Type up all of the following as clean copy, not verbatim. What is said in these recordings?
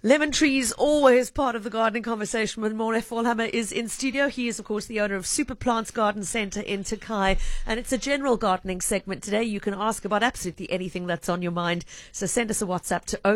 Lemon trees, always part of the gardening conversation when Morne Volhammer is in studio. He is, of course, the owner of Super Plants Garden Centre in Tokai, and it's a general gardening segment today. You can ask about absolutely anything that's on your mind. So send us a WhatsApp to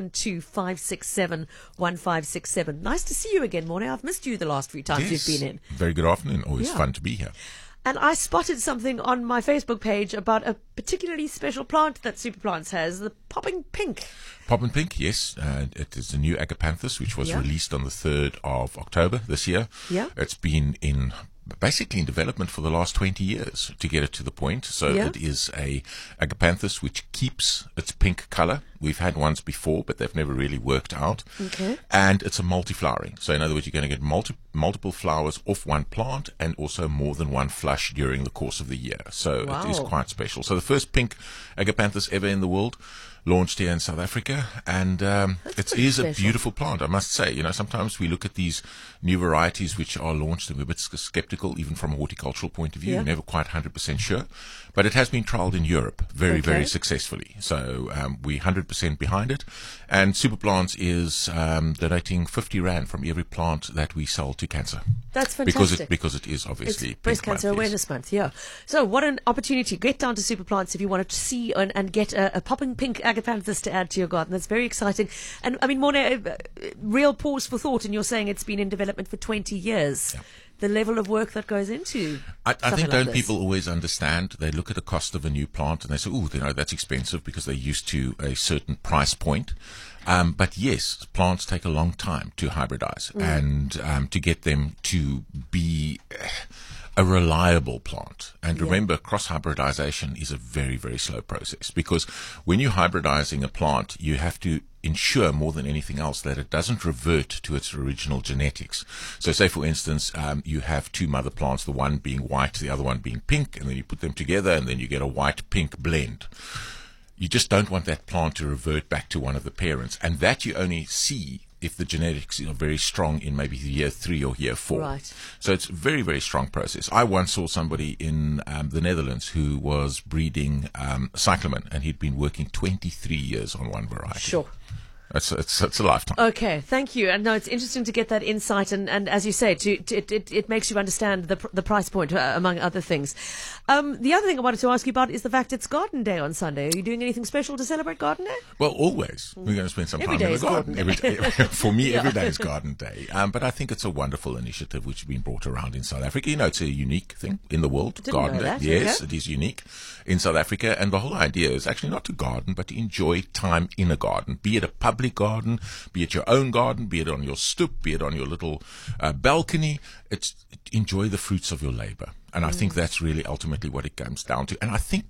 072-567-1567. Nice to see you again, Morne. I've missed you the last few times you've been in. Very good afternoon. Always fun to be here. And I spotted something on my Facebook page about a particularly special plant that Super Plants has, the popping pink. Popping pink, yes. It is a new agapanthus which was released on the 3rd of October this year. Yeah. It's been basically in development for the last 20 years to get it to the point. So it is a agapanthus which keeps its pink color. We've had ones before, but they've never really worked out. Okay. And it's a multi-flowering. So in other words, you're going to get multiple flowers off one plant and also more than one flush during the course of the year. So it is quite special. So the first pink agapanthus ever in the world, launched here in South Africa, and it is a beautiful plant, I must say. You know, sometimes we look at these new varieties which are launched and we're a bit skeptical, even from a horticultural point of view. You're never quite 100% sure, but it has been trialled in Europe very successfully. So we're 100% behind it, and Super Plants is donating 50 Rand from every plant that we sell to cancer. That's fantastic. Because it is obviously it's Breast Cancer Awareness Month, So what an opportunity. Get down to Super Plants if you wanted to see and get a popping pink agapanthus to add to your garden. That's very exciting. And I mean, Morne, real pause for thought, and you're saying it's been in development for 20 years. Yeah. The level of work that goes into I think don't people always understand? They look at the cost of a new plant and they say, oh, you know, that's expensive because they're used to a certain price point. But yes, plants take a long time to hybridize and to get them to be a reliable plant. And remember, cross-hybridization is a very slow process, because when you're hybridizing a plant, you have to ensure more than anything else that it doesn't revert to its original genetics. So say, for instance, you have two mother plants, the one being white, the other one being pink, and then you put them together and then you get a white-pink blend. You just don't want that plant to revert back to one of the parents, and that you only see if the genetics are very strong in maybe year 3 or year 4. Right. So it's a very strong process. I once saw somebody in the Netherlands who was breeding cyclamen, and he'd been working 23 years on one variety. Sure. It's a lifetime. Okay, thank you. And no, it's interesting to get that insight, and as you say, it makes you understand the price point, among other things. The other thing I wanted to ask you about is the fact it's Garden Day on Sunday. Are you doing anything special to celebrate Garden Day? Well, always. We're going to spend some time in in the garden. Every day. For me, every day is Yeah. Garden Day. But I think it's a wonderful initiative which has been brought around in South Africa. You know, it's a unique thing in the world. Didn't Garden know Day. that. Yes, Okay. it is unique in South Africa. And the whole idea is actually not to garden, but to enjoy time in a garden, be it a public garden, be it your own garden, be it on your stoep, be it on your little balcony. It's enjoy the fruits of your labor. And I think that's really ultimately what it comes down to. And I think,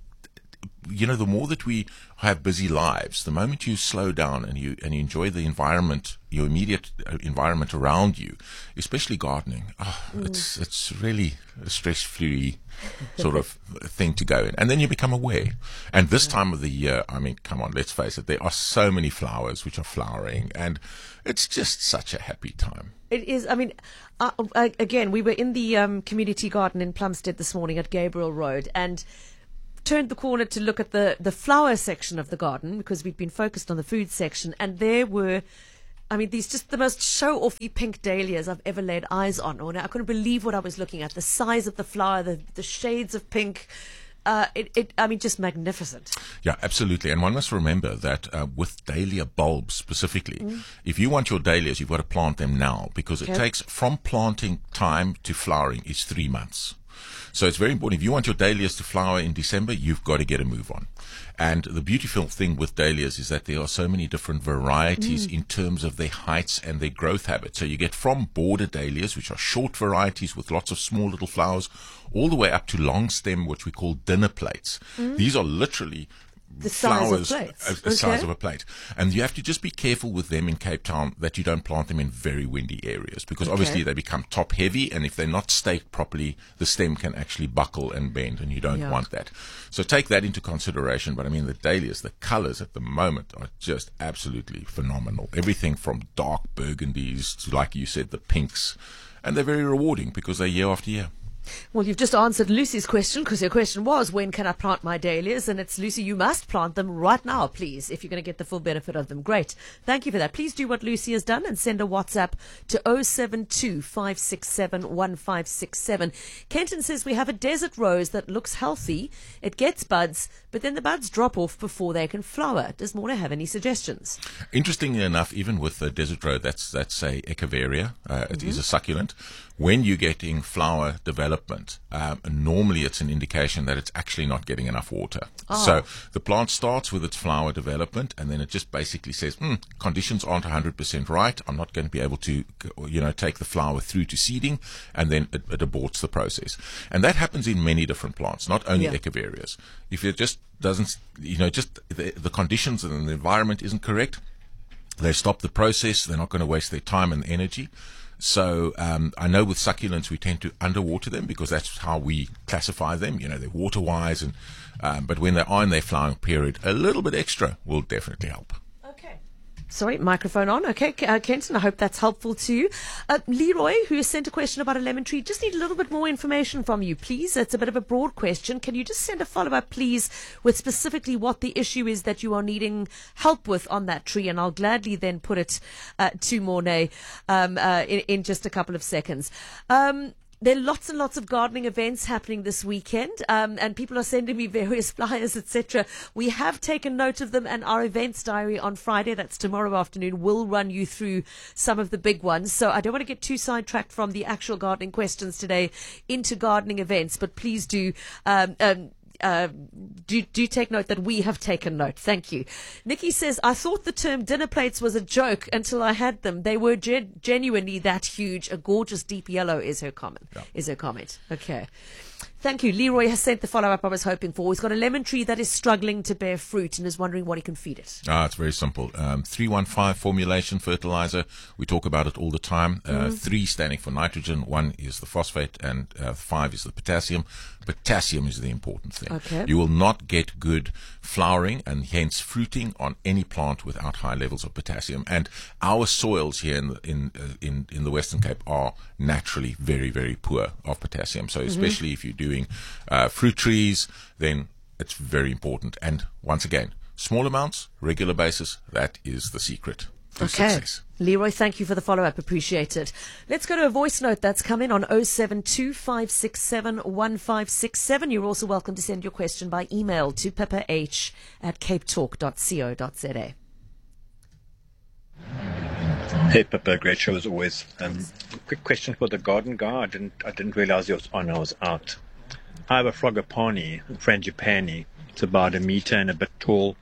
you know, the more that we have busy lives, the moment you slow down and you enjoy the environment, your immediate environment around you, especially gardening, it's really a stress-free sort of thing to go in. And then you become aware. And this time of the year, I mean, come on, let's face it, there are so many flowers which are flowering, and it's just such a happy time. It is. I mean, again, we were in the community garden in Plumstead this morning at Gabriel Road, and turned the corner to look at the flower section of the garden, because we'd been focused on the food section, and there were, I mean, these just the most show-offy pink dahlias I've ever laid eyes on. I couldn't believe what I was looking at. The size of the flower, the shades of pink. I mean, just magnificent. Yeah, absolutely. And one must remember that with dahlia bulbs specifically, if you want your dahlias, you've got to plant them now, because it takes from planting time to flowering is 3 months. So it's very important. If you want your dahlias to flower in December, you've got to get a move on. And the beautiful thing with dahlias is that there are so many different varieties in terms of their heights and their growth habits. So you get from border dahlias, which are short varieties with lots of small little flowers, all the way up to long stem, which we call dinner plates. These are literally the size flowers, of plates. the size of a plate. And you have to just be careful with them in Cape Town that you don't plant them in very windy areas, because obviously they become top heavy, and if they're not staked properly, the stem can actually buckle and bend, and you don't want that. So take that into consideration. But I mean, the dahlias, the colors at the moment are just absolutely phenomenal. Everything from dark burgundies to, like you said, the pinks. And they're very rewarding because they're year after year. Well, you've just answered Lucy's question, because her question was, when can I plant my dahlias? And it's, Lucy, you must plant them right now, please, if you're going to get the full benefit of them. Great. Thank you for that. Please do what Lucy has done and send a WhatsApp to 072 567 1567. Kenton says we have a desert rose that looks healthy. It gets buds, but then the buds drop off before they can flower. Does Morna have any suggestions? Interestingly enough, even with the desert rose, that's a Echeveria. It is a succulent. When you're getting flower development, normally it's an indication that it's actually not getting enough water. So the plant starts with its flower development, and then it just basically says, conditions aren't 100% right. I'm not going to be able to, take the flower through to seeding, and then it aborts the process. And that happens in many different plants, not only Echeverias. If it just doesn't, just the conditions and the environment isn't correct, they stop the process. They're not going to waste their time and energy. So I know with succulents we tend to underwater them, because that's how we classify them. They're water-wise, and but when they are in their flowering period, a little bit extra will definitely help. Okay. Sorry, microphone on. Okay, Kenton, I hope that's helpful to you. Leroy, who has sent a question about a lemon tree, just need a little bit more information from you, please. It's a bit of a broad question. Can you just send a follow-up, please, with specifically what the issue is that you are needing help with on that tree? And I'll gladly then put it to Mornay in just a couple of seconds. There are lots and lots of gardening events happening this weekend, and people are sending me various flyers, etc. We have taken note of them, and our events diary on Friday, that's tomorrow afternoon, will run you through some of the big ones. So I don't want to get too sidetracked from the actual gardening questions today into gardening events, but please do do take note that we have taken note. Thank you. Nikki says, I thought the term dinner plates was a joke until I had them. They were genuinely that huge. A gorgeous deep yellow is her comment. Yeah. Is her comment. Okay. Thank you. Leroy has sent the follow-up I was hoping for. He's got a lemon tree that is struggling to bear fruit and is wondering what he can feed it. It's very simple. 315 formulation fertilizer. We talk about it all the time. 3 standing for nitrogen, 1 is the phosphate, and 5 is the potassium. Potassium is the important thing. Okay. You will not get good flowering and hence fruiting on any plant without high levels of potassium. And our soils here in the Western Cape are naturally very, very poor of potassium. So especially if you're doing fruit trees, then it's very important. And once again, small amounts, regular basis, that is the secret to success. Leroy, thank you for the follow-up. Appreciate it. Let's go to a voice note that's come in on 072 567 1567. You're also welcome to send your question by email to pippa@capetalk.co.za. Hey, Pippa, great show as always. Quick question for the garden guy. I didn't realize he was on. I was out. I have a frangipani, frangipani. It's about 1 meter and a bit tall,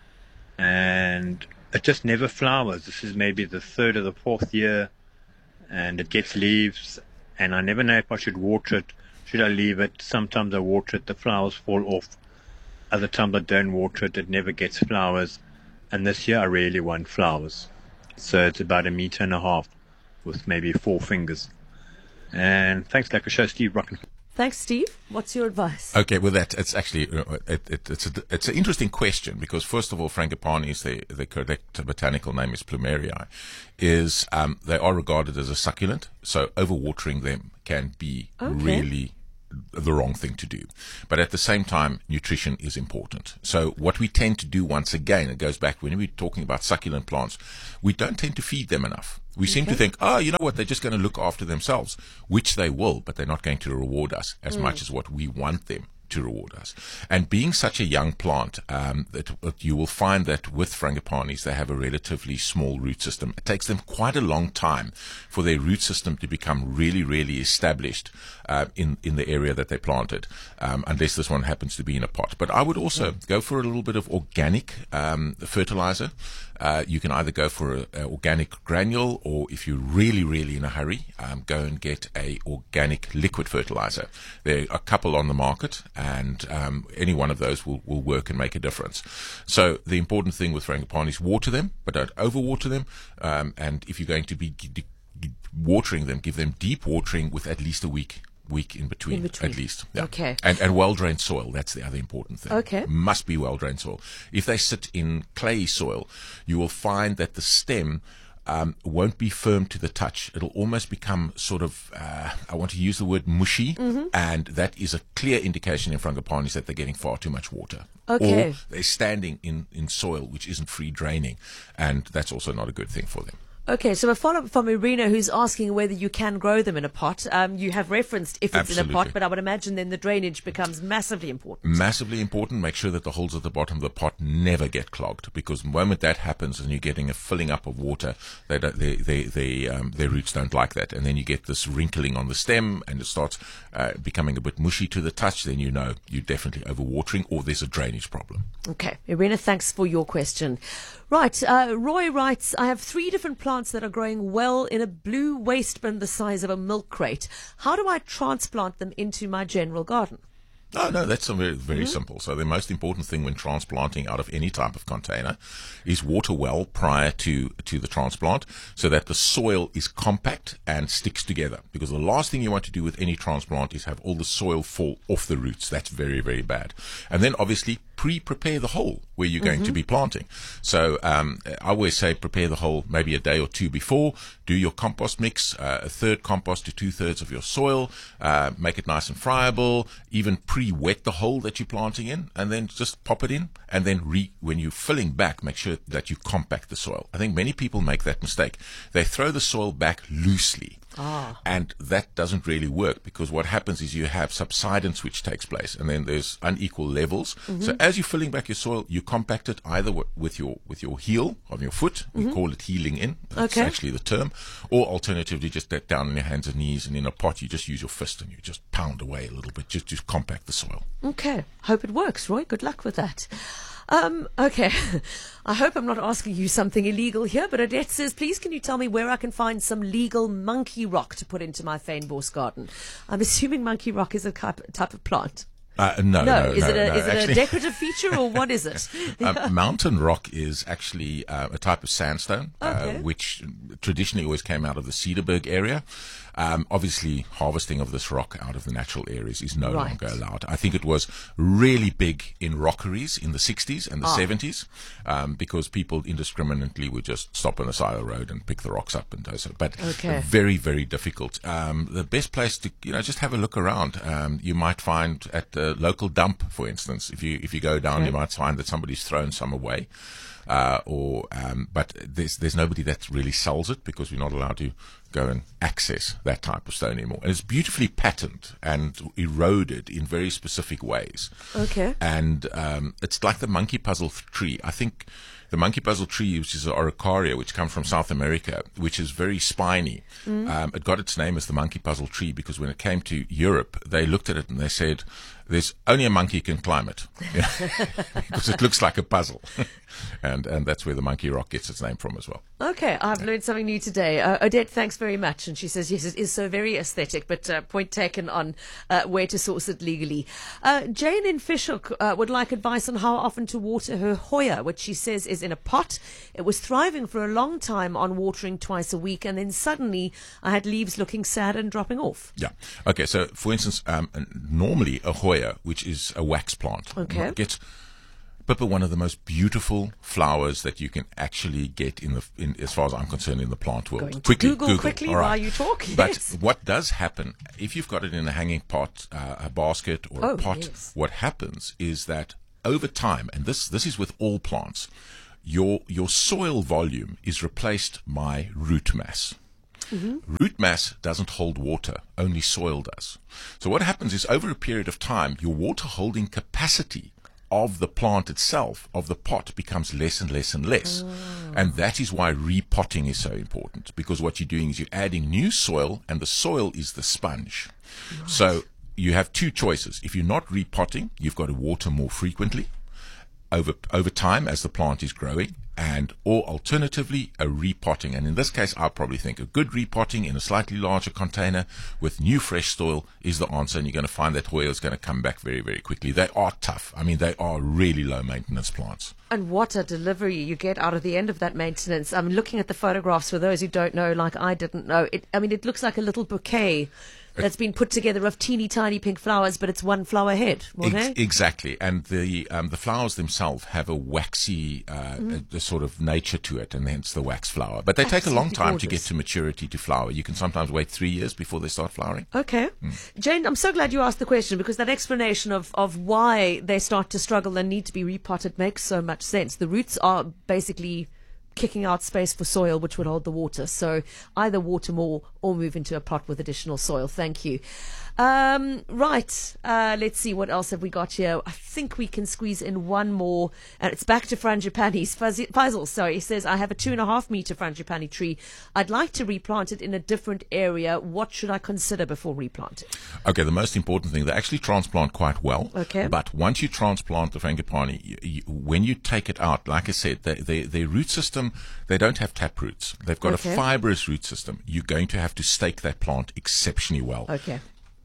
and it just never flowers. This is maybe the 3rd or the 4th year, and it gets leaves, and I never know if I should water it. Should I leave it? Sometimes I water it, the flowers fall off. Other times I don't water it, it never gets flowers. And this year I really want flowers. So it's about 1.5 meters with maybe 4 fingers. And thanks, Lekker Show, Steve Rocken. Thanks, Steve. What's your advice? Okay, with that, it's actually it's an interesting question, because first of all, frangipani is the correct botanical name is plumerii. They are regarded as a succulent, so overwatering them can be really the wrong thing to do. But at the same time, nutrition is important. So what we tend to do, once again, it goes back when we're talking about succulent plants, we don't tend to feed them enough. We seem to think, you know what, they're just going to look after themselves, which they will, but they're not going to reward us as much as what we want them to reward us. And being such a young plant, that you will find that with frangipanis, they have a relatively small root system. It takes them quite a long time for their root system to become really, really established in the area that they planted, unless this one happens to be in a pot. But I would also go for a little bit of organic fertilizer. You can either go for an organic granule, or if you're really, really in a hurry, go and get a organic liquid fertilizer. There are a couple on the market, and any one of those will work and make a difference. So the important thing with frangipanis, water them, but don't overwater them. And if you're going to be watering them, give them deep watering with at least a week in between, at least. Yeah. Okay. And well-drained soil, that's the other important thing. Okay. Must be well-drained soil. If they sit in clay soil, you will find that the stem won't be firm to the touch. It'll almost become sort of, I want to use the word mushy, and that is a clear indication in frangipanis that they're getting far too much water. Okay. Or they're standing in soil which isn't free draining, and that's also not a good thing for them. Okay, so a follow-up from Irina, who's asking whether you can grow them in a pot. You have referenced if it's in a pot, Absolutely. but I would imagine then the drainage becomes massively important. Massively important. Make sure that the holes at the bottom of the pot never get clogged, because the moment that happens and you're getting a filling up of water, their roots don't like that, and then you get this wrinkling on the stem, and it starts becoming a bit mushy to the touch. Then you know you're definitely overwatering, or there's a drainage problem. Okay, Irina, thanks for your question. Right, Roy writes, I have 3 different plants that are growing well in a blue waste bin the size of a milk crate. How do I transplant them into my general garden? No, that's very, very simple. So the most important thing when transplanting out of any type of container is water well prior to the transplant, so that the soil is compact and sticks together. Because the last thing you want to do with any transplant is have all the soil fall off the roots. That's very, very bad. And then obviously prepare the hole where you're going to be planting. So I always say prepare the hole maybe a day or 2 before. Do your compost mix, a third compost to 2/3 of your soil. Make it nice and friable. Even pre-wet the hole that you're planting in, and then just pop it in. And then when you're filling back, make sure that you compact the soil. I think many people make that mistake. They throw the soil back loosely. And that doesn't really work, because what happens is you have subsidence which takes place, and then there's unequal levels. So as you're filling back your soil, you compact it either with your heel of your foot. We call it heeling in. That's actually the term. Or alternatively, just get down on your hands and knees, and in a pot you just use your fist and you just pound away a little bit just to compact the soil. Okay, hope it works, Roy. Good luck with that. Okay, I hope I'm not asking you something illegal here, but Odette says, please can you tell me where I can find some legal monkey rock to put into my fynbos garden? I'm assuming monkey rock is a type of plant. No. Is it Actually, a decorative feature, or what is it? mountain rock is actually a type of sandstone, which traditionally always came out of the Cederberg area. Obviously, harvesting of this rock out of the natural areas is no longer allowed. I think it was really big in rockeries in the 60s and the 70s, because people indiscriminately would just stop on the side of the road and pick the rocks up and do so. But very, very difficult. The best place to just have a look around. You might find at the local dump, for instance, if you go down, you might find that somebody's thrown some away. But there's nobody that really sells it, because we're not allowed to go and access that type of stone anymore. And it's beautifully patterned and eroded in very specific ways. Okay. And it's like the monkey puzzle tree. I think the monkey puzzle tree, which is an Araucaria, which comes from South America, which is very spiny. It got its name as the monkey puzzle tree because when it came to Europe, they looked at it and they said, there's only a monkey can climb it, because it looks like a puzzle. and that's where the monkey rock gets its name from as well. Okay, I've learned something new today. Odette, thanks very much. And she says, yes, it is so very aesthetic, but point taken on where to source it legally. Jane in Fishhook would like advice on how often to water her Hoya, which she says is in a pot. It was thriving for a long time on watering twice a week, and then suddenly I had leaves looking sad and dropping off. Yeah. Okay, so for instance, normally a Hoya, which is a wax plant, gets Pippa, one of the most beautiful flowers that you can actually get in as far as I'm concerned, in the plant world. Google quickly while you talk. But yes. what does happen, if you've got it in a hanging pot, a basket or a pot, what happens is that over time, and this is with all plants, your soil volume is replaced by root mass. Root mass doesn't hold water, only soil does. So what happens is, over a period of time, your water holding capacity of the plant itself, of the pot, becomes less and less and less. And that is why repotting is so important, because what you're doing is you're adding new soil, and the soil is the sponge. Right. So you have two choices. If you're not repotting, you've got to water more frequently over time as the plant is growing, or alternatively a repotting. And in this case, I probably think a good repotting in a slightly larger container with new fresh soil is the answer, and you're going to find that Hoya is going to come back very, very quickly. They are tough. I mean, they are really low maintenance plants. And what a delivery you get out of the end of that maintenance. I'm looking at the photographs for those who don't know, like I didn't know. It looks like a little bouquet that's been put together of teeny tiny pink flowers, but it's one flower head. Exactly, and the flowers themselves have a waxy a sort of nature to it, and hence the wax flower. But they take a long time to get to maturity to flower. You can sometimes wait 3 years before they start flowering. Okay. Jane, I'm so glad you asked the question, because that explanation of why they start to struggle and need to be repotted makes so much sense. The roots are basically kicking out space for soil which would hold the water. So either water more or move into a pot with additional soil. Thank you. Right. Let's see, what else have we got here? I think we can squeeze in one more. And it's back to frangipani's. Faisal, he says, I have a 2.5 meter frangipani tree. I'd like to replant it in a different area. What should I consider before replanting? Okay, the most important thing, they actually transplant quite well. Okay. But once you transplant the frangipani, when you take it out, like I said, their root system, they don't have tap roots. They've got a fibrous root system. You're going to have to stake that plant exceptionally well. Okay.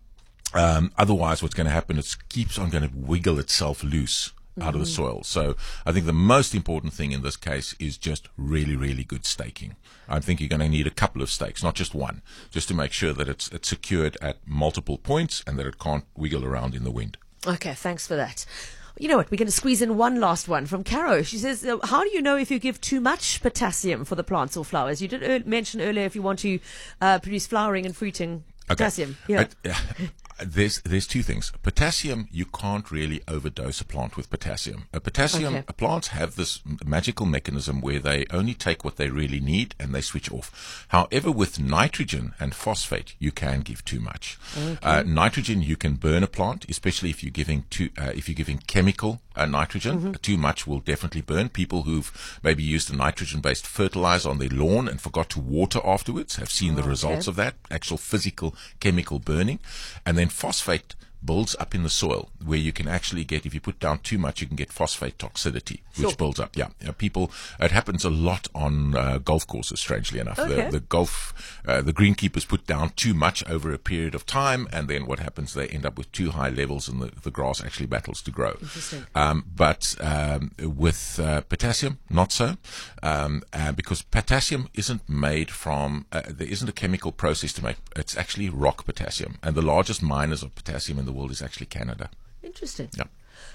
Otherwise, what's going to happen, it keeps on going to wiggle itself loose out of the soil. So I think the most important thing in this case is just really, really good staking. I think you're going to need a couple of stakes, not just one, just to make sure that it's secured at multiple points and that it can't wiggle around in the wind. Okay, thanks for that. You know what, we're going to squeeze in one last one from Caro. She says, how do you know if you give too much potassium for the plants or flowers? You did mention earlier if you want to produce flowering and fruiting potassium. Yeah. There's two things. Potassium, you can't really overdose a plant with potassium. Plants have this magical mechanism where they only take what they really need and they switch off. However, with nitrogen and phosphate, you can give too much. Nitrogen, you can burn a plant, especially if you're giving chemical nitrogen. Too much will definitely burn. People who've maybe used a nitrogen-based fertilizer on their lawn and forgot to water afterwards have seen the results of that, actual physical chemical burning. And then phosphate builds up in the soil, where you can actually get, if you put down too much, you can get phosphate toxicity, which builds up. It happens a lot on golf courses, strangely enough. The greenkeepers put down too much over a period of time, and then what happens, they end up with too high levels and the grass actually battles to grow. But with potassium, not so, because potassium isn't made from, there isn't a chemical process to make, it's actually rock potassium, and the largest miners of potassium in the world is actually Canada. Interesting. Yeah.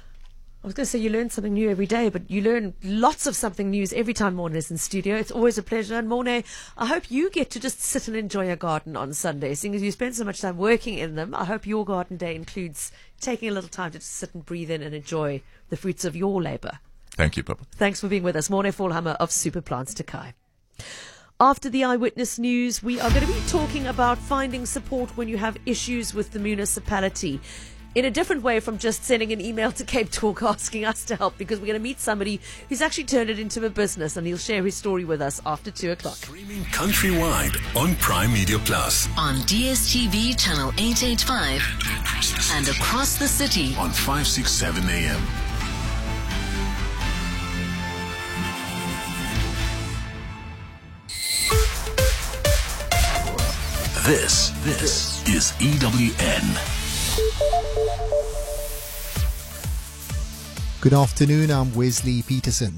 I was going to say you learn something new every day, but you learn lots of something new every time Morne is in studio. It's always a pleasure. And Morne, I hope you get to just sit and enjoy a garden on Sunday. Seeing as you spend so much time working in them, I hope your garden day includes taking a little time to just sit and breathe in and enjoy the fruits of your labour. Thank you, Papa. Thanks for being with us. Morne Volhammer of Super Plants Tokai. After the Eyewitness News, we are going to be talking about finding support when you have issues with the municipality, in a different way from just sending an email to Cape Talk asking us to help, because we're going to meet somebody who's actually turned it into a business, and he'll share his story with us after 2 o'clock. Streaming countrywide on Prime Media Plus. On DSTV channel 885 and across the city on 567 AM. This is EWN. Good afternoon, I'm Wesley Peterson.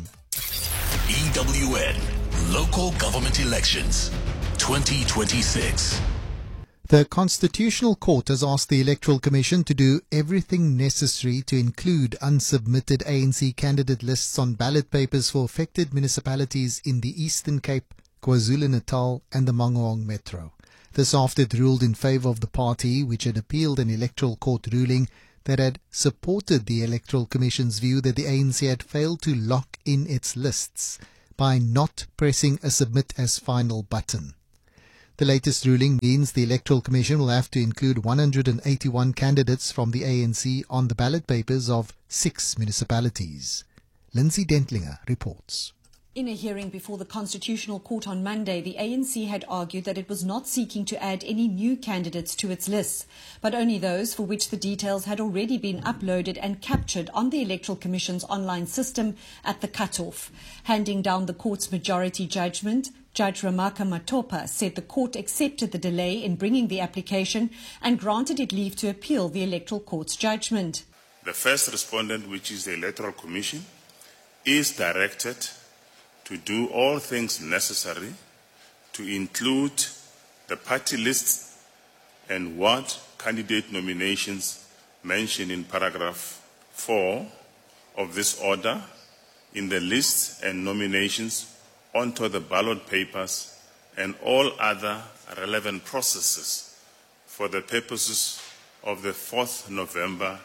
EWN, Local Government Elections 2026. The Constitutional Court has asked the Electoral Commission to do everything necessary to include unsubmitted ANC candidate lists on ballot papers for affected municipalities in the Eastern Cape, KwaZulu-Natal and the Mangaung Metro. This after it ruled in favour of the party, which had appealed an Electoral Court ruling that had supported the Electoral Commission's view that the ANC had failed to lock in its lists by not pressing a submit as final button. The latest ruling means the Electoral Commission will have to include 181 candidates from the ANC on the ballot papers of 6 municipalities. Lindsay Dentlinger reports. In a hearing before the Constitutional Court on Monday, the ANC had argued that it was not seeking to add any new candidates to its lists, but only those for which the details had already been uploaded and captured on the Electoral Commission's online system at the cutoff. Handing down the court's majority judgment, Judge Ramaka Matopa said the court accepted the delay in bringing the application and granted it leave to appeal the Electoral Court's judgment. The first respondent, which is the Electoral Commission, is directed to do all things necessary to include the party lists and what candidate nominations mentioned in paragraph 4 of this order in the lists and nominations onto the ballot papers and all other relevant processes for the purposes of the 4th November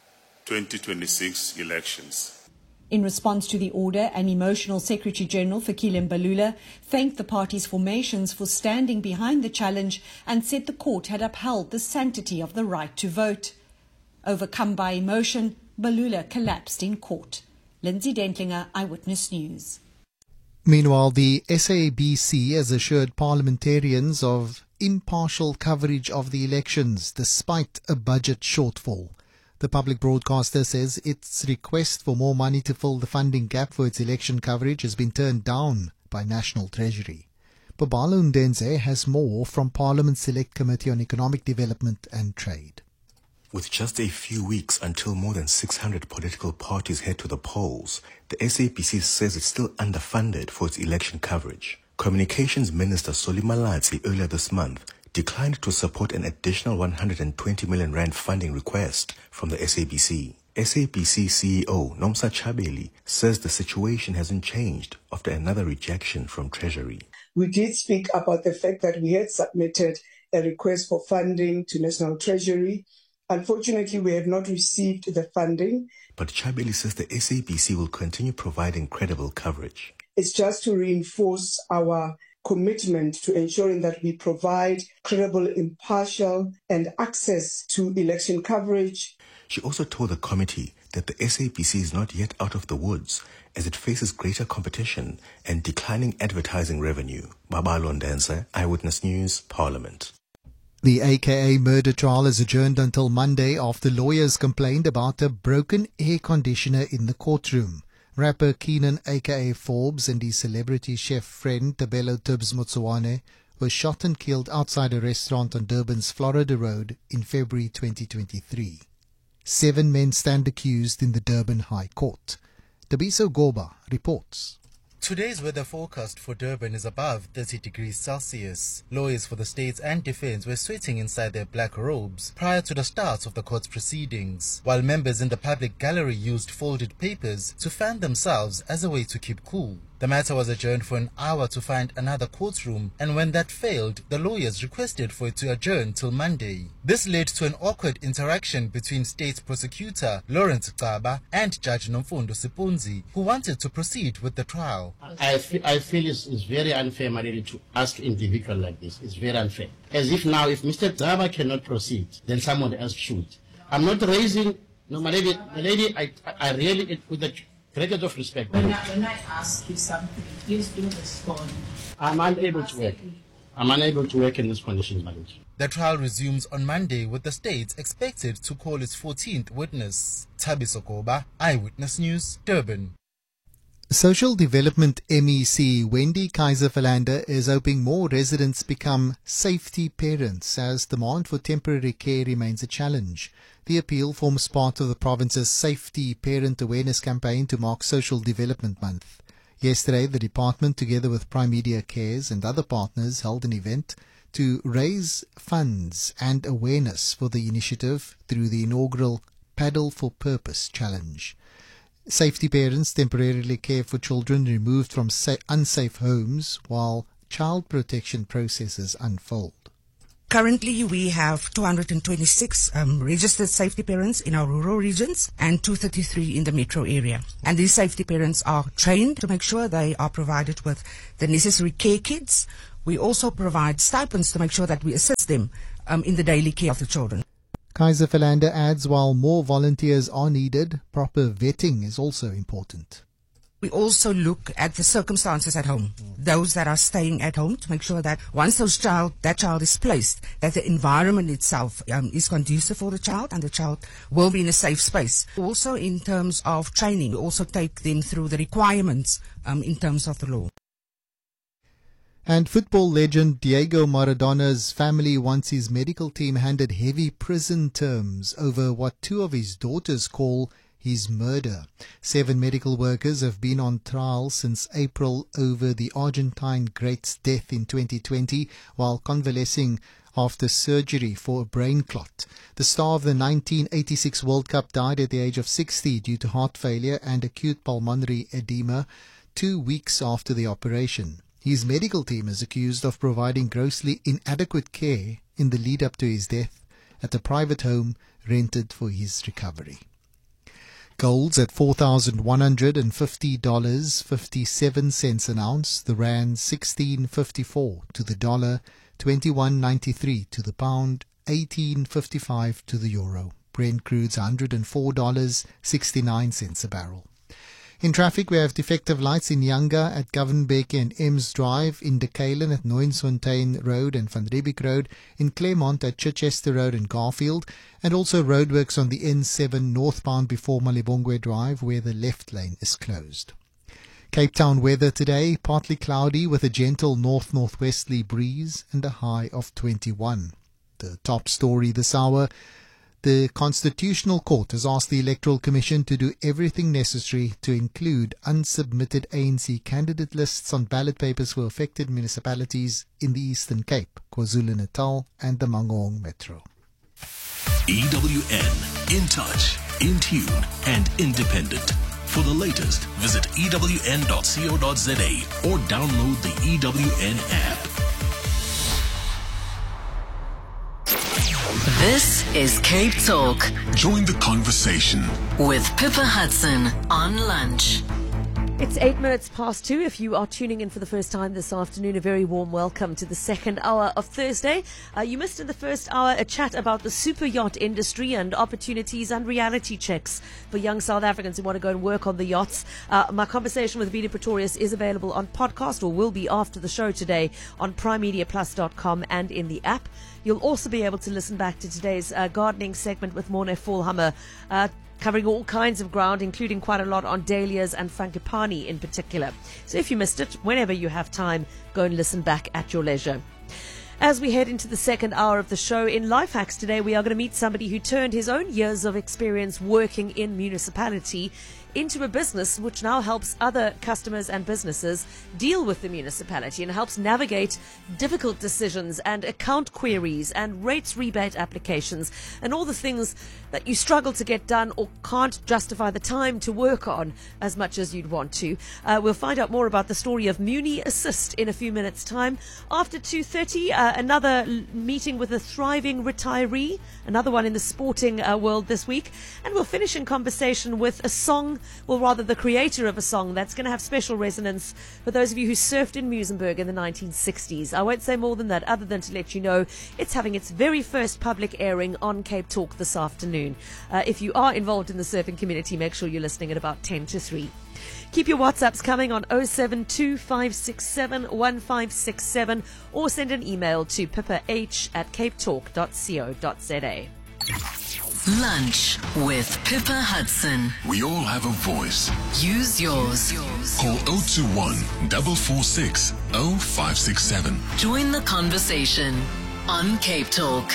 2026 elections. In response to the order, an emotional Secretary General, Fikile Mbalula, thanked the party's formations for standing behind the challenge and said the court had upheld the sanctity of the right to vote. Overcome by emotion, Mbalula collapsed in court. Lindsay Dentlinger, Eyewitness News. Meanwhile, the SABC has assured parliamentarians of impartial coverage of the elections despite a budget shortfall. The public broadcaster says its request for more money to fill the funding gap for its election coverage has been turned down by National Treasury. Babalo Ndenze has more from Parliament's Select Committee on Economic Development and Trade. With just a few weeks until more than 600 political parties head to the polls, the SABC says it's still underfunded for its election coverage. Communications Minister Solly Malatsi earlier this month declined to support an additional 120 million rand funding request from the SABC. SABC CEO Nomsa Chabeli says the situation hasn't changed after another rejection from Treasury. We did speak about the fact that we had submitted a request for funding to National Treasury. Unfortunately, we have not received the funding. But Chabeli says the SABC will continue providing credible coverage. It's just to reinforce our commitment to ensuring that we provide credible, impartial, and access to election coverage. She also told the committee that the SABC is not yet out of the woods as it faces greater competition and declining advertising revenue. Babalo Ndenze, Eyewitness News, Parliament. The AKA murder trial is adjourned until Monday after lawyers complained about a broken air conditioner in the courtroom. Rapper Keenan aka Forbes and his celebrity chef friend Tabelo Tubbs Motsuwane were shot and killed outside a restaurant on Durban's Florida Road in February 2023. 7 men stand accused in the Durban High Court. Tabiso Goba reports. Today's weather forecast for Durban is above 30 degrees Celsius. Lawyers for the state and defense were sweating inside their black robes prior to the start of the court's proceedings, while members in the public gallery used folded papers to fan themselves as a way to keep cool. The matter was adjourned for an hour to find another courtroom, and when that failed, the lawyers requested for it to adjourn till Monday. This led to an awkward interaction between State Prosecutor Lawrence Xaba and Judge Nomfundo Sipunzi, who wanted to proceed with the trial. I feel it's very unfair, Marili, to ask individual like this. It's very unfair. As if now, if Mr. Xaba cannot proceed, then someone else should. I'm not raising, no, my lady, I really, with the greatest of respect. When I ask you something, please do respond. I'm unable to work. I'm unable to work in this condition, Marili. The trial resumes on Monday, with the state expected to call its 14th witness. Tabiso Goba, Eyewitness News, Durban. Social Development MEC Wendy Kaiser-Philander is hoping more residents become safety parents as demand for temporary care remains a challenge. The appeal forms part of the province's Safety Parent Awareness campaign to mark Social Development Month. Yesterday, the department, together with Prime Media Cares and other partners, held an event to raise funds and awareness for the initiative through the inaugural Paddle for Purpose Challenge. Safety parents temporarily care for children removed from unsafe homes while child protection processes unfold. Currently, we have 226 registered safety parents in our rural regions and 233 in the metro area. And these safety parents are trained to make sure they are provided with the necessary care kits. We also provide stipends to make sure that we assist them in the daily care of the children. Kaiser-Philander adds while more volunteers are needed, proper vetting is also important. We also look at the circumstances at home, those that are staying at home, to make sure that once that child is placed, that the environment itself is conducive for the child and the child will be in a safe space. Also in terms of training, we also take them through the requirements in terms of the law. And football legend Diego Maradona's family wants his medical team handed heavy prison terms over what 2 of his daughters call his murder. 7 medical workers have been on trial since April over the Argentine great's death in 2020 while convalescing after surgery for a brain clot. The star of the 1986 World Cup died at the age of 60 due to heart failure and acute pulmonary edema 2 weeks after the operation. His medical team is accused of providing grossly inadequate care in the lead up to his death at a private home rented for his recovery. Gold's at $4,150.57 an ounce. The rand 16.54 to the dollar, 21.93 to the pound, 18.55 to the euro. Brent crude's $104.69 a barrel. In traffic, we have defective lights in Yanga at Govenbeek and Ems Drive, in Dekalen at Noinsfontein Road and Van Riebeeck Road, in Claremont at Chichester Road and Garfield, and also roadworks on the N7 northbound before Malibongwe Drive, where the left lane is closed. Cape Town weather today, partly cloudy with a gentle north-northwesterly breeze and a high of 21. The top story this hour: the Constitutional Court has asked the Electoral Commission to do everything necessary to include unsubmitted ANC candidate lists on ballot papers for affected municipalities in the Eastern Cape, KwaZulu-Natal and the Mangaung Metro. EWN, in touch, in tune and independent. For the latest, visit ewn.co.za or download the EWN app. This is Cape Talk Join the conversation with Pippa Hudson on lunch. It's 2:08. If you are tuning in for the first time this afternoon, a very warm welcome to the second hour of Thursday. You missed in the first hour a chat about the super yacht industry and opportunities and reality checks for young South Africans who want to go and work on the yachts. My conversation with Vita Pretorius is available on podcast, or will be after the show today, on primemediaplus.com and in the app. You'll also be able to listen back to today's gardening segment with Morne Volhammer, covering all kinds of ground, including quite a lot on dahlias and frangipani in particular. So if you missed it, whenever you have time, go and listen back at your leisure. As we head into the second hour of the show, in Life Hacks today, we are going to meet somebody who turned his own years of experience working in municipality into a business which now helps other customers and businesses deal with the municipality and helps navigate difficult decisions and account queries and rates rebate applications and all the things that you struggle to get done or can't justify the time to work on as much as you'd want to. We'll find out more about the story of Muni Assist in a few minutes' time. After 2:30, another meeting with a thriving retiree, another one in the sporting world this week. And we'll finish in conversation with a song, well, rather the creator of a song that's going to have special resonance for those of you who surfed in Muizenberg in the 1960s. I won't say more than that, other than to let you know it's having its very first public airing on Cape Talk this afternoon. If you are involved in the surfing community, make sure you're listening at about 10 to 3. Keep your WhatsApps coming on 072-567-1567 or send an email to pippah@capetalk.co.za. Lunch with Pippa Hudson. We all have a voice. Use yours. Call 021-446-0567. Join the conversation on Cape Talk.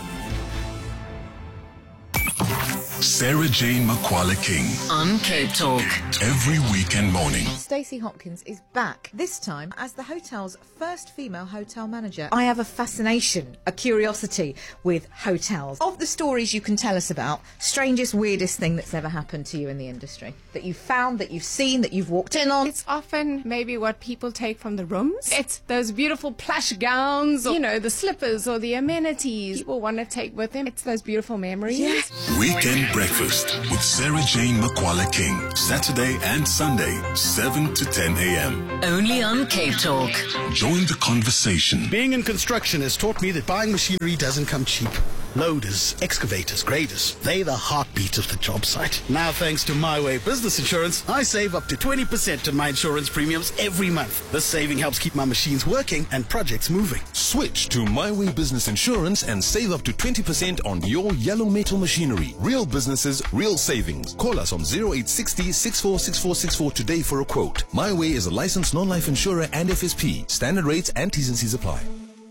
Sarah Jane Makwala King on Cape Talk. Every weekend morning. Stacey Hopkins is back, this time as the hotel's first female hotel manager. I have a fascination, a curiosity with hotels. Of the stories you can tell us about, strangest, weirdest thing that's ever happened to you in the industry? That you've found, that you've seen, that you've walked in on? It's often maybe what people take from the rooms. It's those beautiful plush gowns, or, the slippers or the amenities people want to take with them. It's those beautiful memories. Yes. Weekend Breakfast with Sarah Jane Makwala King. Saturday and Sunday, 7 to 10 a.m. Only on Cape Talk. Join the conversation. Being in construction has taught me that buying machinery doesn't come cheap. Loaders, excavators, graders, they're the heartbeat of the job site. Now, thanks to My Way Business Insurance, I save up to 20% on my insurance premiums every month. This saving helps keep my machines working and projects moving. Switch to My Way Business Insurance and save up to 20% on your yellow metal machinery. Real businesses, real savings. Call us on 0860 646464 today for a quote. My Way is a licensed non-life insurer and FSP. Standard rates and T's and C's apply.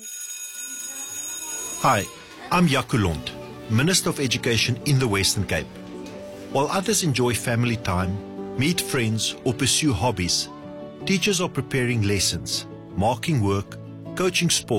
Hi, I'm Jaco Lund, Minister of Education in the Western Cape. While others enjoy family time, meet friends or pursue hobbies, teachers are preparing lessons, marking work, coaching sport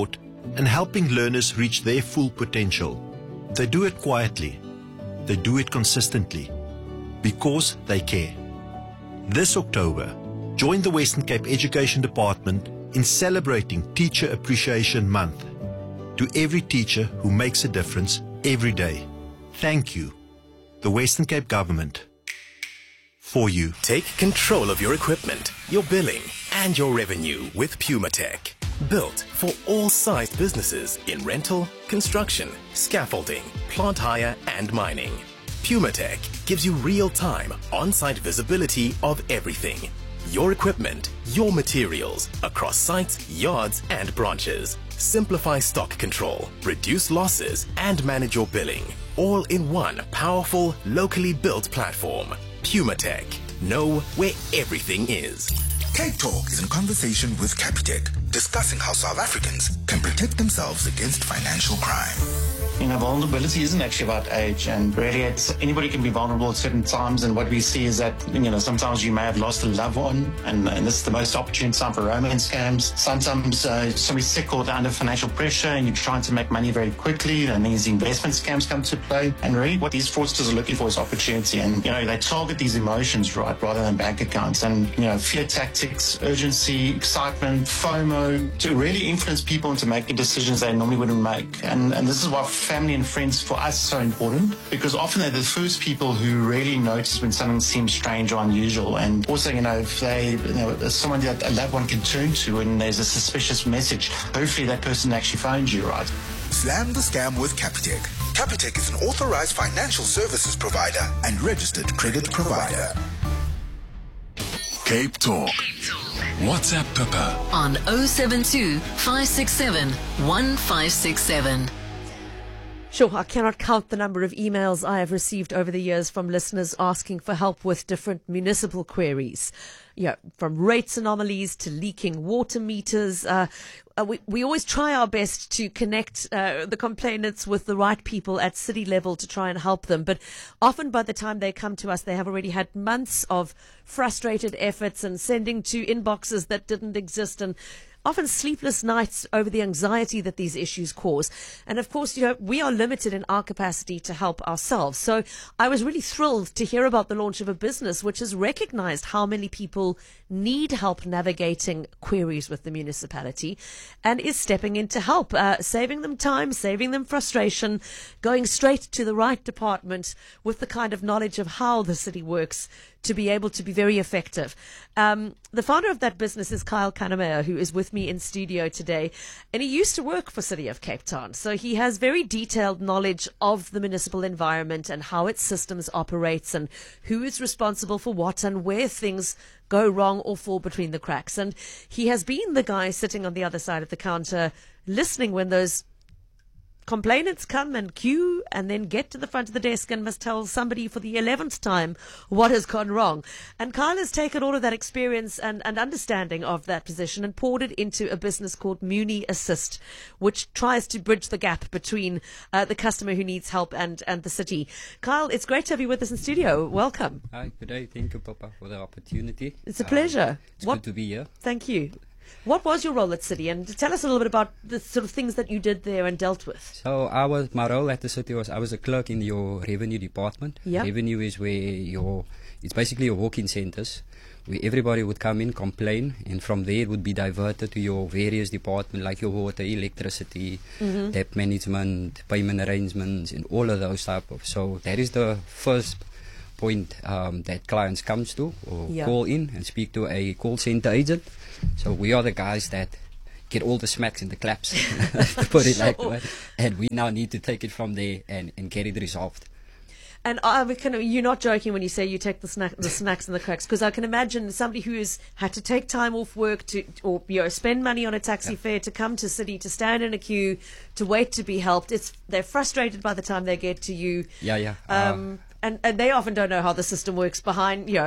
and helping learners reach their full potential. They do it quietly. They do it consistently. Because they care. This October, join the Western Cape Education Department in celebrating Teacher Appreciation Month. To every teacher who makes a difference every day, thank you. The Western Cape Government. For you. Take control of your equipment, your billing, and your revenue with PumaTech. Built for all sized businesses in rental, construction, scaffolding, plant hire, and mining. PumaTech gives you real-time, on-site visibility of everything. Your equipment, your materials, across sites, yards, and branches. Simplify stock control, reduce losses, and manage your billing. All in one powerful, locally built platform. PumaTech. Know where everything is. Cape Talk is in conversation with Capitec, discussing how South Africans can protect themselves against financial crime. You know, vulnerability isn't actually about age, and really it's anybody can be vulnerable at certain times, and what we see is that, you know, sometimes you may have lost a loved one, and this is the most opportune time for romance scams. Sometimes somebody's sick or they're under financial pressure and you're trying to make money very quickly, and these investment scams come to play. And really what these fraudsters are looking for is opportunity, and, you know, they target these emotions, right, rather than bank accounts, and, you know, fear tactics, urgency, excitement, FOMO, to really influence people into making decisions they normally wouldn't make. And this is why family and friends for us are so important, because often they're the first people who really notice when something seems strange or unusual. And also, you know, if they, you know, someone that a loved one can turn to and there's a suspicious message, hopefully that person actually phones you, right? Slam the scam with Capitec. Capitec is an authorized financial services provider and registered credit provider. Cape Talk. WhatsApp Pippa on 072 567 1567. Sure, I cannot count the number of emails I have received over the years from listeners asking for help with different municipal queries. Yeah, from rates anomalies to leaking water meters. We always try our best to connect the complainants with the right people at city level to try and help them. But often by the time they come to us, they have already had months of frustrated efforts and sending to inboxes that didn't exist, and often sleepless nights over the anxiety that these issues cause. And of course, you know, we are limited in our capacity to help ourselves. So I was really thrilled to hear about the launch of a business which has recognized how many people need help navigating queries with the municipality and is stepping in to help, saving them time, saving them frustration, going straight to the right department with the kind of knowledge of how the city works to be able to be very effective. The founder of that business is Kyle Kannemeyer, who is with me in studio today, and he used to work for City of Cape Town, so he has very detailed knowledge of the municipal environment and how its systems operates and who is responsible for what and where things go wrong or fall between the cracks. And he has been the guy sitting on the other side of the counter listening when those complainants come and queue and then get to the front of the desk and must tell somebody for the 11th time what has gone wrong. And Kyle has taken all of that experience and understanding of that position and poured it into a business called Muni Assist, which tries to bridge the gap between the customer who needs help and the city. Kyle, it's great to have you with us in studio. Welcome. Hi, good day. Thank you, Papa, for the opportunity. It's a pleasure. It's good to be here. Thank you. What was your role at City? And tell us a little bit about the sort of things that you did there and dealt with. So my role at the city was I was a clerk in your revenue department. Yep. Revenue is where it's basically your walk-in centers where everybody would come in, complain, and from there it would be diverted to your various departments like your water, electricity, debt management, payment arrangements, and all of those type of. So that is the first point that clients comes to or call in and speak to a call center agent. So we are the guys that get all the smacks and the claps, to put it like that. And we now need to take it from there and get it resolved. And you're not joking when you say you take the snacks and the cracks, because I can imagine somebody who has had to take time off work or spend money on a taxi fare to come to City, to stand in a queue, to wait to be helped. They're frustrated by the time they get to you. And they often don't know how the system works behind you.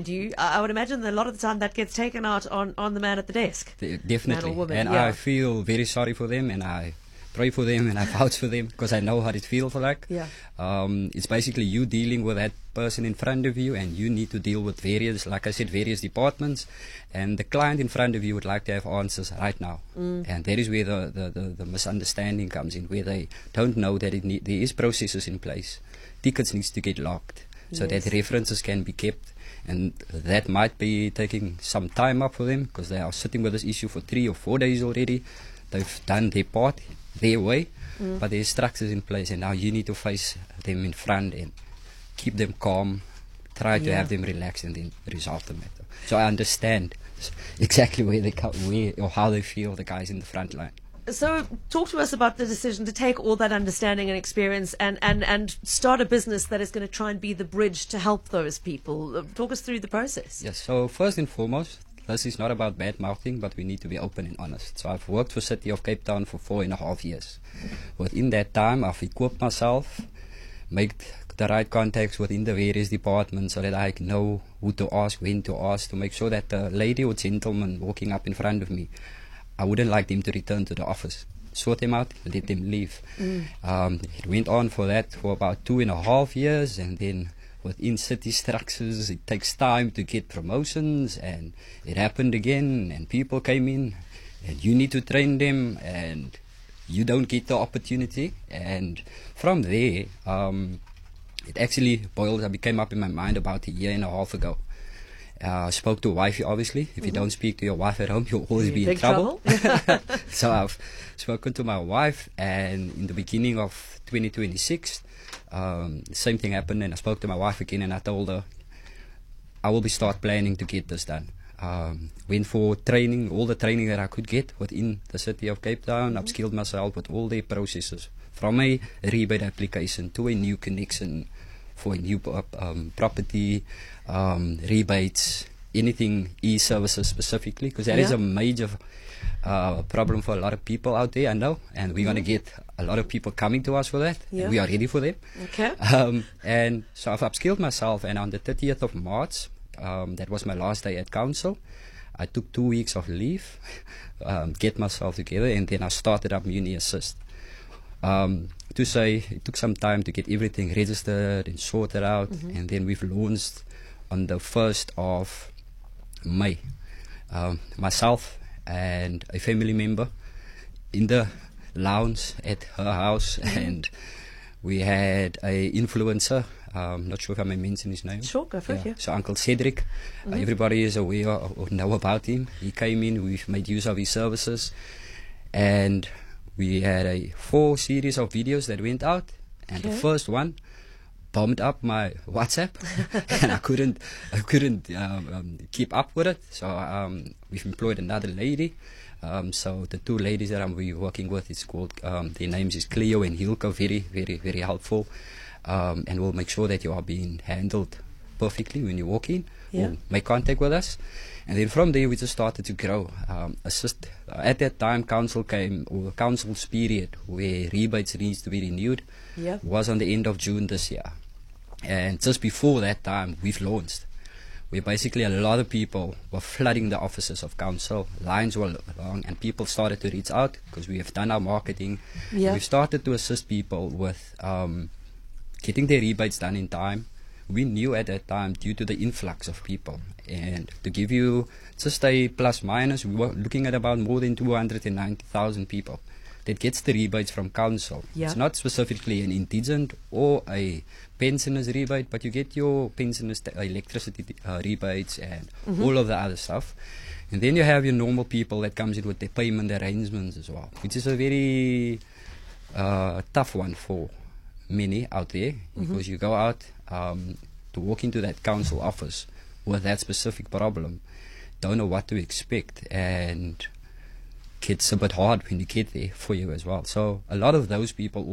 I would imagine that a lot of the time that gets taken out on the man at the desk. Definitely. Man or woman, and I feel very sorry for them, and I pray for them and I vouch for them because I know how it feels like. Yeah. It's basically you dealing with that person in front of you, and you need to deal with various, like I said, various departments, and the client in front of you would like to have answers right now. And that is where the misunderstanding comes in, where they don't know that there is processes in place. Tickets needs to get locked so that references can be kept, and that might be taking some time up for them because they are sitting with this issue for 3 or 4 days already. They've done their part, their way, but there's structures in place, and now you need to face them in front and keep them calm, try to have them relax, and then resolve the matter. So I understand exactly where or how they feel, the guys in the front line. So talk to us about the decision to take all that understanding and experience and start a business that is going to try and be the bridge to help those people. Talk us through the process. Yes, so first and foremost, this is not about bad mouthing, but we need to be open and honest. So I've worked for City of Cape Town for 4.5 years. Within that time, I've equipped myself, made the right contacts within the various departments so that I know who to ask, when to ask, to make sure that the lady or gentleman walking up in front of me, I wouldn't like them to return to the office. Sort them out, let them leave. It went on for that for about 2.5 years, and then within city structures it takes time to get promotions, and it happened again, and people came in and you need to train them and you don't get the opportunity. And from there it actually came up in my mind about 1.5 years ago. I spoke to wifey, obviously. If you don't speak to your wife at home, you'll always be in trouble. So I've spoken to my wife, and in the beginning of 2026, same thing happened, and I spoke to my wife again, and I told her I will start planning to get this done. Went for training, all the training that I could get within the City of Cape Town, upskilled myself with all their processes, from a rebate application to a new connection for a new property, rebates, anything e-services specifically, because that is a major problem for a lot of people out there, I know, and we're going to get a lot of people coming to us for that. And we are ready for them. Okay. And so I've upskilled myself, and on the 30th of March, that was my last day at council, I took 2 weeks of leave, get myself together, and then I started up Muni Assist. To say it took some time to get everything registered and sorted out, and then we've launched on the 1st of May. Myself and a family member in the lounge at her house, and we had a influencer. Not sure if I may mention his name. Sure, go for it. So Uncle Cedric, everybody is aware or know about him. He came in, we've made use of his services, and we had a 4 series of videos that went out, and the first one bombed up my WhatsApp, and I couldn't keep up with it. So we've employed another lady. So the 2 ladies that I'm working with, it's called, their names is Cleo and Hilka, very, very, very helpful. And we'll make sure that you are being handled perfectly when you walk in. Or make contact with us. And then from there we just started to grow. At that time, council came, or council's period where rebates needs to be renewed was on the end of June this year. And just before that time, we've launched. Where basically a lot of people were flooding the offices of council. Lines were long, and people started to reach out because we have done our marketing. We've started to assist people with getting their rebates done in time. We knew at that time, due to the influx of people, and to give you just a plus minus, we were looking at about more than 290,000 people that gets the rebates from council. It's not specifically an indigent or a pensioners rebate, but you get your pensioners electricity rebates and all of the other stuff. And then you have your normal people that comes in with their payment arrangements as well, which is a very tough one for many out there, because you go out to walk into that council office with that specific problem, don't know what to expect, and it's a bit hard when you get there for you as well. So a lot of those people